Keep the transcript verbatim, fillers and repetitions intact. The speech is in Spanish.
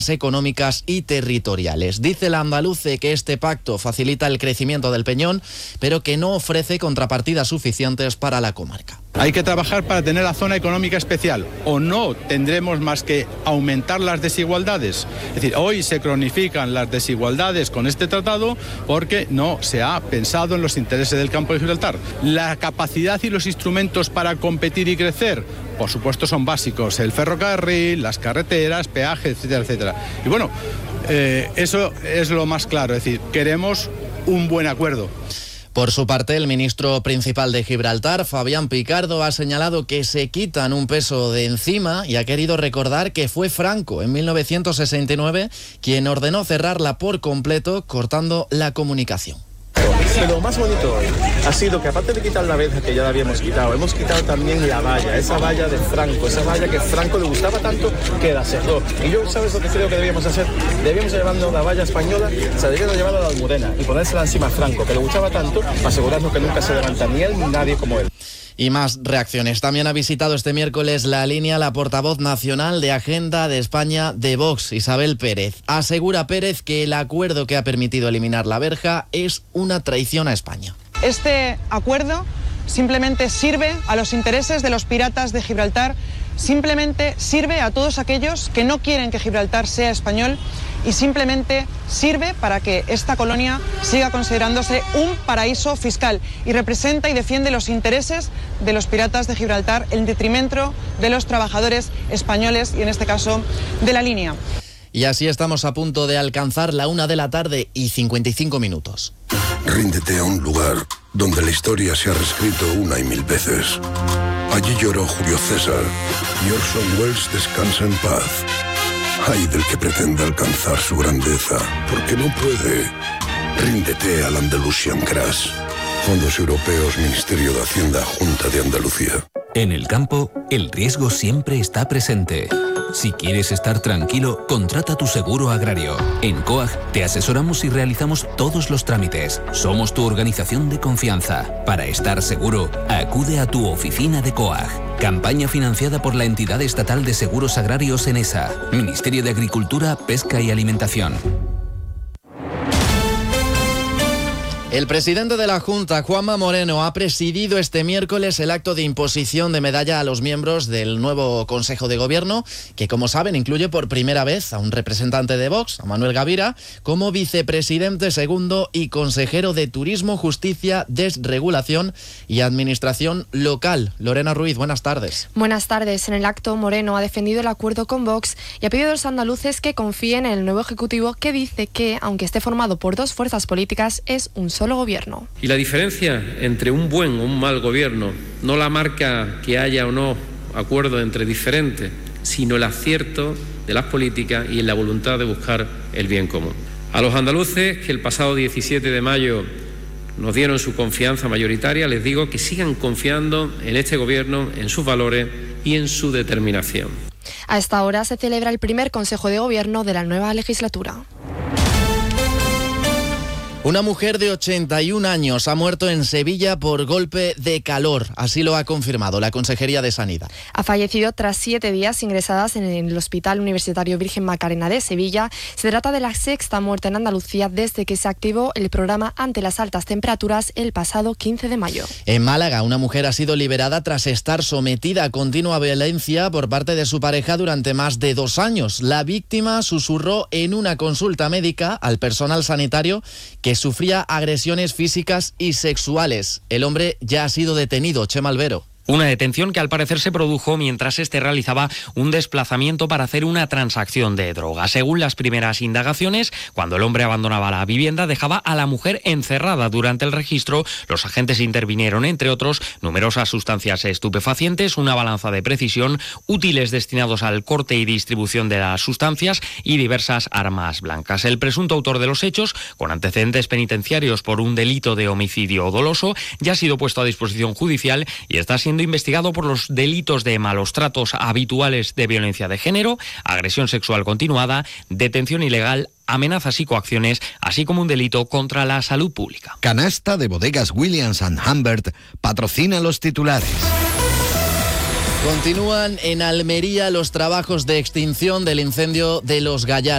económicas y territoriales. Dice el andaluce que este pacto facilita el crecimiento del Peñón, pero que no ofrece contrapartidas suficientes para la comarca. Hay que trabajar para tener la zona económica especial, o no tendremos más que aumentar las desigualdades. Es decir, hoy se cronifican las desigualdades con este tratado porque no se ha pensado en los intereses del campo de Gibraltar. La capacidad y los instrumentos para competir y crecer, por supuesto, son básicos: el ferrocarril, las carreteras, peajes, etcétera, etcétera. Y bueno, eh, eso es lo más claro, es decir, queremos un buen acuerdo. Por su parte, el ministro principal de Gibraltar, Fabián Picardo, ha señalado que se quitan un peso de encima y ha querido recordar que fue Franco, en mil novecientos sesenta y nueve, quien ordenó cerrarla por completo, cortando la comunicación. Pero lo más bonito hoy ha sido que, aparte de quitar la verja, que ya la habíamos quitado, hemos quitado también la valla, esa valla de Franco, esa valla que Franco le gustaba tanto que la cerró. Y yo, ¿sabes lo que creo que debíamos hacer? Debíamos llevarnos la valla española, se debíamos llevarla a la Almudena y ponérsela encima a Franco, que le gustaba tanto, para asegurarnos que nunca se levanta ni él ni nadie como él. Y más reacciones. También ha visitado este miércoles la línea la portavoz nacional de Agenda de España de Vox, Isabel Pérez. Asegura Pérez que el acuerdo que ha permitido eliminar la verja es una traición a España. Este acuerdo simplemente sirve a los intereses de los piratas de Gibraltar, simplemente sirve a todos aquellos que no quieren que Gibraltar sea español y simplemente sirve para que esta colonia siga considerándose un paraíso fiscal y representa y defiende los intereses de los piratas de Gibraltar en detrimento de los trabajadores españoles y en este caso de la línea. Y así estamos a punto de alcanzar la una de la tarde y cincuenta y cinco minutos. Ríndete a un lugar donde la historia se ha reescrito una y mil veces. Allí lloró Julio César y Orson Welles descansa en paz. Ay del que pretenda alcanzar su grandeza, porque no puede. Ríndete al Andalusian Crash. Fondos Europeos, Ministerio de Hacienda, Junta de Andalucía. En el campo, el riesgo siempre está presente. Si quieres estar tranquilo, contrata tu seguro agrario. En COAG te asesoramos y realizamos todos los trámites. Somos tu organización de confianza. Para estar seguro, acude a tu oficina de COAG. Campaña financiada por la entidad estatal de seguros agrarios ENESA, Ministerio de Agricultura, Pesca y Alimentación. El presidente de la Junta, Juanma Moreno, ha presidido este miércoles el acto de imposición de medalla a los miembros del nuevo Consejo de Gobierno, que, como saben, incluye por primera vez a un representante de Vox, a Manuel Gavira, como vicepresidente segundo y consejero de Turismo, Justicia, Desregulación y Administración Local. Lorena Ruiz, buenas tardes. Buenas tardes. En el acto, Moreno ha defendido el acuerdo con Vox y ha pedido a los andaluces que confíen en el nuevo Ejecutivo, que dice que, aunque esté formado por dos fuerzas políticas, es un solo solo gobierno. Y la diferencia entre un buen o un mal gobierno no la marca que haya o no acuerdo entre diferentes, sino el acierto de las políticas y en la voluntad de buscar el bien común. A los andaluces que el pasado diecisiete de mayo nos dieron su confianza mayoritaria, les digo que sigan confiando en este gobierno, en sus valores y en su determinación. A esta hora se celebra el primer Consejo de Gobierno de la nueva legislatura. Una mujer de ochenta y un años ha muerto en Sevilla por golpe de calor. Así lo ha confirmado la Consejería de Sanidad. Ha fallecido tras siete días ingresadas en el Hospital Universitario Virgen Macarena de Sevilla. Se trata de la sexta muerte en Andalucía desde que se activó el programa ante las altas temperaturas el pasado quince de mayo. En Málaga, una mujer ha sido liberada tras estar sometida a continua violencia por parte de su pareja durante más de dos años. La víctima susurró en una consulta médica al personal sanitario que sufría agresiones físicas y sexuales. El hombre ya ha sido detenido. Chema Albero. Una detención que al parecer se produjo mientras este realizaba un desplazamiento para hacer una transacción de droga. Según las primeras indagaciones, cuando el hombre abandonaba la vivienda, dejaba a la mujer encerrada. Durante el registro, los agentes intervinieron, entre otros, numerosas sustancias estupefacientes, una balanza de precisión, útiles destinados al corte y distribución de las sustancias y diversas armas blancas. El presunto autor de los hechos, con antecedentes penitenciarios por un delito de homicidio doloso, ya ha sido puesto a disposición judicial y está siendo investigado por los delitos de malos tratos habituales de violencia de género, agresión sexual continuada, detención ilegal, amenazas y coacciones, así como un delito contra la salud pública. Canasta de Bodegas Williams and Humbert patrocina los titulares. Continúan en Almería los trabajos de extinción del incendio de Los Gallares.